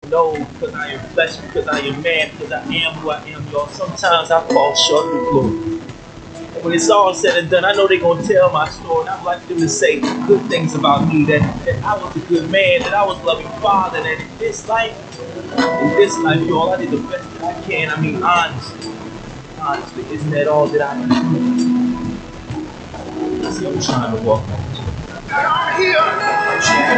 No, because I am flesh, because I am man, because I am who I am, y'all. Sometimes I fall short of the glory. And when it's all said and done, I know they're gonna tell my story. And I'd like them to say good things about me, that I was a good man, that I was a loving father, that in this life, y'all, I did the best that I can. I mean, honestly, isn't that all that I can do? See, I'm trying to walk.